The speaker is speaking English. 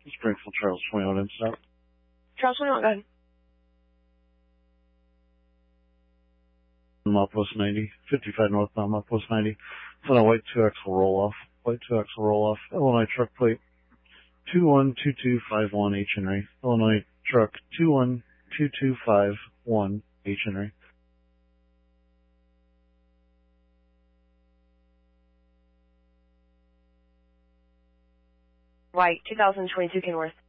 Springfield Charles 21 in stop. Charles 21, go ahead. Milepost 90, 55 northbound, Milepost 90. It's on a white 2X will roll off. White 2X will roll off. Illinois truck plate 212251 H. Henry. Illinois truck 212251 H. Henry. White, 2022 Kenworth.